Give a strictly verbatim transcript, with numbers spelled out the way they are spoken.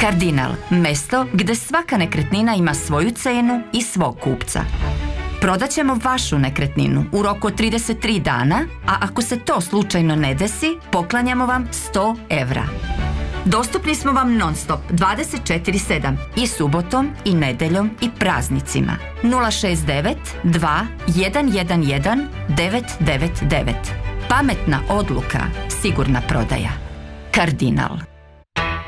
Kardinal, mesto gdje svaka nekretnina ima svoju cenu i svog kupca. Prodat ćemo vašu nekretninu u roku od trideset tri dana, a ako se to slučajno ne desi, poklanjamo vam sto evra. Dostupni smo vam non stop dvadeset četiri sedam i subotom i nedeljom i praznicima. nula šest devet dva jedan jedan jedan devet devet devet. Pametna odluka, sigurna prodaja. Kardinal.